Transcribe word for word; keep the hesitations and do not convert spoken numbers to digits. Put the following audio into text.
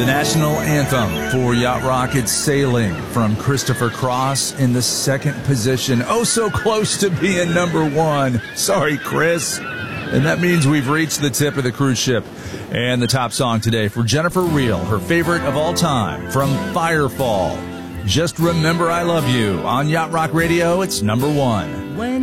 The national anthem for Yacht Rocket Sailing from Christopher Cross in the second position. Oh, so close to being number one. Sorry, Chris. And that means we've reached the tip of the cruise ship. And the top song today for Jennifer Reel, her favorite of all time, from Firefall. Just Remember I Love You. On Yacht Rock Radio, it's number one. When